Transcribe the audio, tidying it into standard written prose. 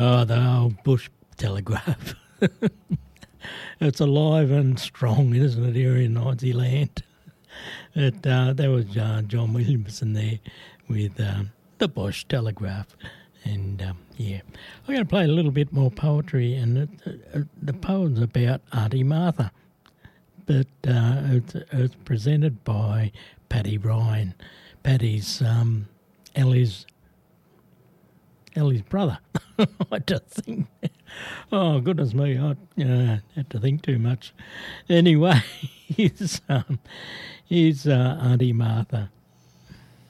Oh, the old bush telegraph. It's alive and strong, isn't it, here in Aussie land? There was John Williamson there with the Bush Telegraph. And, yeah, I'm going to play a little bit more poetry, and the poem's about Auntie Martha. But it's presented by Paddy Ryan. Paddy's Ellie's brother. I just think, oh goodness me, I had to think too much. Anyway, here's Auntie Martha.